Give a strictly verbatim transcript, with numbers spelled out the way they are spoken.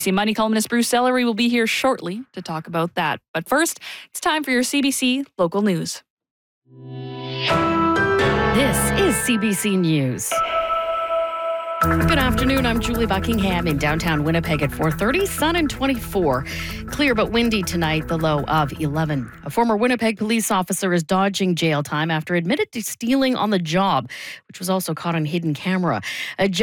C Money columnist Bruce Ellery will be here shortly to talk about that. But first, it's time for your C B C local news. This is C B C News. Good afternoon. I'm Julie Buckingham in downtown Winnipeg at four thirty. Sun and twenty-four. Clear but windy tonight, the low of eleven. A former Winnipeg police officer is dodging jail time after admitted to stealing on the job, which was also caught on hidden camera. A